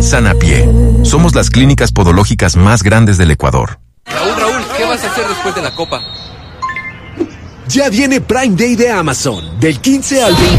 Sanapié. Somos las clínicas podológicas más grandes del Ecuador. Raúl, ¿qué vas a hacer después de la copa? Ya viene Prime Day de Amazon, del 15 al 20.